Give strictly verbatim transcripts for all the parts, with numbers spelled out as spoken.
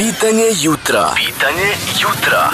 Pitanje jutra. Pitanje jutra.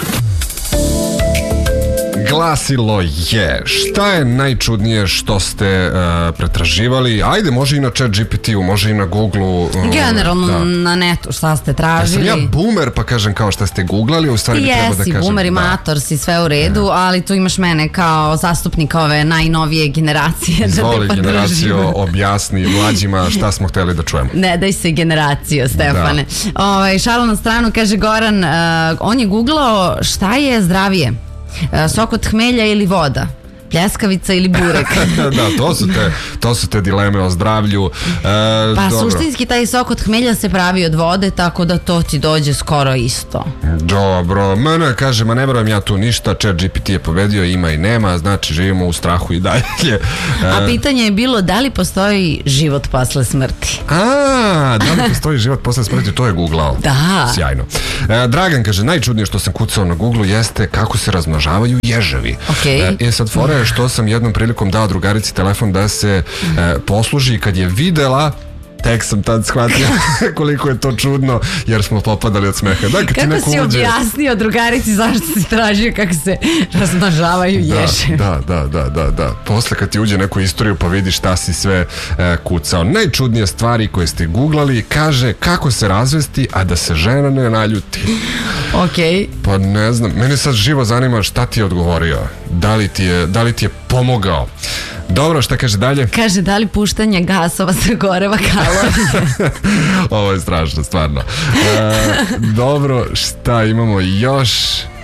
Glasilo je, šta je najčudnije što ste uh, pretraživali? Ajde, može i na Chat G P T-u, može i na Google-u. Uh, Generalno da. na netu šta ste tražili. Ja sam ja boomer pa kažem kao šta ste googlali, u stvari bi Jesi, trebao da kažem. Jesi, boomer i mator si, sve u redu, ali tu imaš mene kao zastupnika ove najnovije generacije. Izvoli da generaciju, objasni mlađima šta smo hteli da čujemo. Ne daj se generacija, Stefane. Da. Ovaj, šalu na stranu, kaže Goran, uh, on je googlao šta je zdravije. Sok od hmelja ili voda, pljeskavica ili burek. Da, to su te, to su te dileme o zdravlju. E, pa dobro. Suštinski taj sok od hmelja se pravi od vode, tako da to ti dođe skoro isto. Dobro, mene kaže, ma ne verujem ja tu ništa, Chat G P T je pobedio, ima i nema, znači živimo u strahu i dalje. E, A pitanje je bilo da li postoji život posle smrti. A, da li postoji život posle smrti, to je googlao. Da. Sjajno. E, Dragan kaže, najčudnije što sam kucao na Google jeste kako se razmnožavaju ježevi. Okay. E, sad fora je što sam jednom prilikom dao drugarici telefon da se e, posluži, kad je videla, tek sam tad shvatio koliko je to čudno, jer smo popadali od smeha. Da, kako si uđe... objasnio drugarici zašto si tražio kako se razmnožavaju ježe? Da, da, da, da, da. Posle kad ti uđe neku istoriju pa vidiš šta si sve e, kucao. Najčudnije stvari koje ste googlali, kaže kako se razvesti, a da se žena ne naljuti. Ok. Pa ne znam, mene sad živo zanima šta ti je odgovorio. Da li ti je, da li ti je pomogao? Dobro, šta kaže dalje? Kaže, da li puštanje gasova sa goreva kalorije? Ovo je strašno, stvarno. E, dobro, šta imamo još?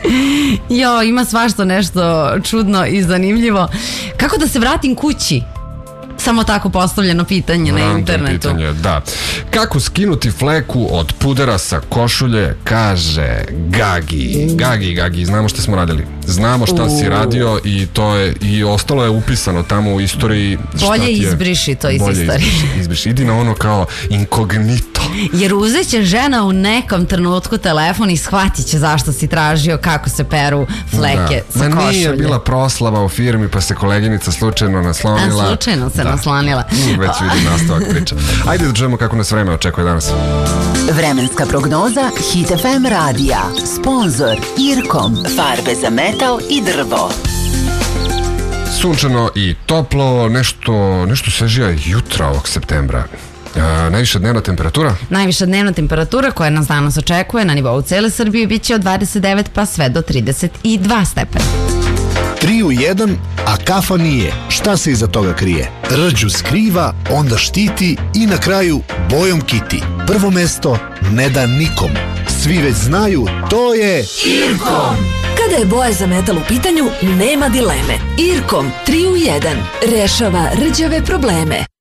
Jo, ima svašta nešto čudno i zanimljivo. Kako da se vratim kući? Samo tako postavljeno pitanje Random na internetu. Pitanje, da. Kako skinuti fleku od pudera sa košulje, kaže Gagi. Gagi, Gagi, znamo šta smo radili. Znamo šta uh. si radio i to je, i ostalo je upisano tamo u istoriji. Bolje izbriši to iz Bolje istorije. Izbriši, izbriši. Idi na ono kao inkognito. Jer uzet će žena u nekom trenutku telefon i shvatit će zašto si tražio kako se peru fleke da. sa Ma košulje. Nije bila proslava u firmi pa se koleginica slučajno naslonila. A slučajno se da. naslanila. Već vidim nastavak priča. Ajde da čujemo kako nas vreme očekuje danas. Vremenska prognoza Hit F M radija. Sponzor Irkom. Farbe za metal i drvo. Sunčano i toplo, nešto, nešto svežija jutra ovog septembra. A, najviša dnevna temperatura? Najviša dnevna temperatura koja nas danas očekuje na nivou cele Srbije biće od dvadeset devet pa sve do trideset dva stepena. tri u jedan, a kafa nije. Šta se iza toga krije? Rđu skriva, onda štiti i na kraju bojom kiti. Prvo mesto ne da nikom. Svi već znaju, to je Irkom. Kada je boja za metal u pitanju, nema dileme. Irkom tri u jedan rešava rđave probleme.